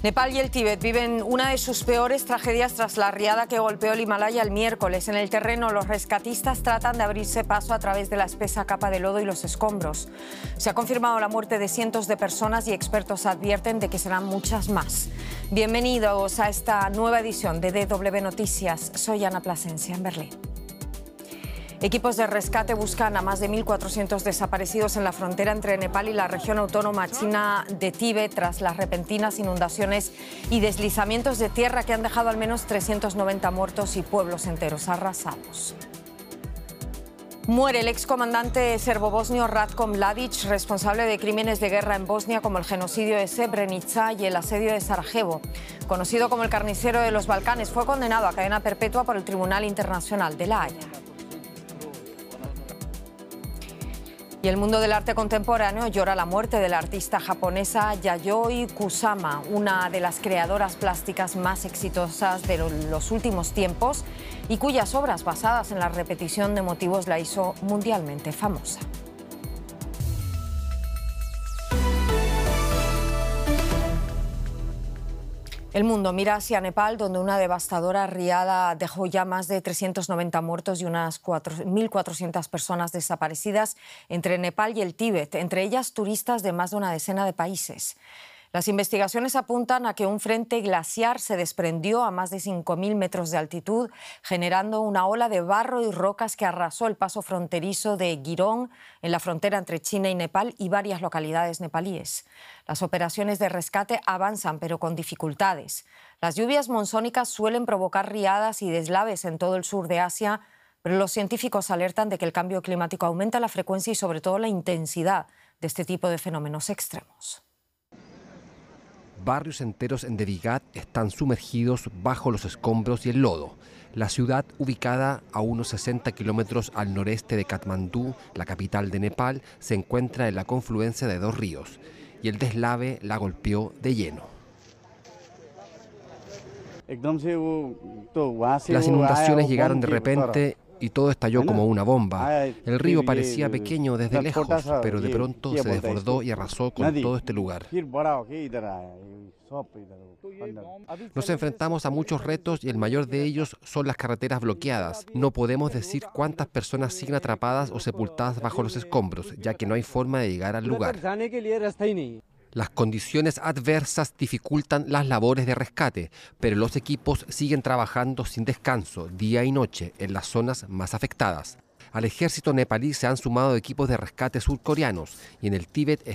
Nepal y el Tíbet viven una de sus peores tragedias tras la riada que golpeó el Himalaya el miércoles. En el terreno, los rescatistas tratan de abrirse paso a través de la espesa capa de lodo y los escombros. Se ha confirmado la muerte de cientos de personas y expertos advierten de que serán muchas más. Bienvenidos a esta nueva edición de DW Noticias. Soy Ana Plasencia en Berlín. Equipos de rescate buscan a más de 1.400 desaparecidos en la frontera entre Nepal y la región autónoma china de Tíbet tras las repentinas inundaciones y deslizamientos de tierra que han dejado al menos 390 muertos y pueblos enteros arrasados. Muere el excomandante serbobosnio Ratko Mladic, responsable de crímenes de guerra en Bosnia como el genocidio de Srebrenica y el asedio de Sarajevo. Conocido como el carnicero de los Balcanes, fue condenado a cadena perpetua por el Tribunal Internacional de La Haya. Y el mundo del arte contemporáneo llora la muerte de la artista japonesa Yayoi Kusama, una de las creadoras plásticas más exitosas de los últimos tiempos y cuyas obras basadas en la repetición de motivos la hizo mundialmente famosa. El mundo mira hacia Nepal, donde una devastadora riada dejó ya más de 390 muertos y unas 1.400 personas desaparecidas entre Nepal y el Tíbet, entre ellas turistas de más de una decena de países. Las investigaciones apuntan a que un frente glaciar se desprendió a más de 5.000 metros de altitud, generando una ola de barro y rocas que arrasó el paso fronterizo de Girong, en la frontera entre China y Nepal, y varias localidades nepalíes. Las operaciones de rescate avanzan, pero con dificultades. Las lluvias monzónicas suelen provocar riadas y deslaves en todo el sur de Asia, pero los científicos alertan de que el cambio climático aumenta la frecuencia y sobre todo la intensidad de este tipo de fenómenos extremos. Barrios enteros en Devi Ghat están sumergidos bajo los escombros y el lodo. La ciudad, ubicada a unos 60 kilómetros al noreste de Katmandú, la capital de Nepal, se encuentra en la confluencia de dos ríos y el deslave la golpeó de lleno. Las inundaciones llegaron de repente y todo estalló como una bomba. El río parecía pequeño desde lejos, pero de pronto se desbordó y arrasó con todo este lugar. Nos enfrentamos a muchos retos y el mayor de ellos son las carreteras bloqueadas. No podemos decir cuántas personas siguen atrapadas o sepultadas bajo los escombros, ya que no hay forma de llegar al lugar. Las condiciones adversas dificultan las labores de rescate, pero los equipos siguen trabajando sin descanso, día y noche, en las zonas más afectadas. Al ejército nepalí se han sumado equipos de rescate surcoreanos y en el Tíbet